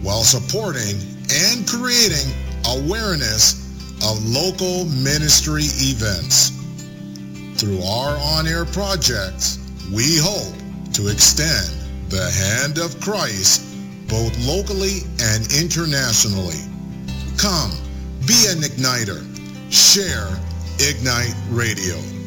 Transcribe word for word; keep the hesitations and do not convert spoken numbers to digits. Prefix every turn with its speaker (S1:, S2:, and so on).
S1: while supporting and creating awareness of local ministry events. Through our on-air projects, we hope to extend the hand of Christ both locally and internationally. Come, be an igniter. Share Ignite Radio.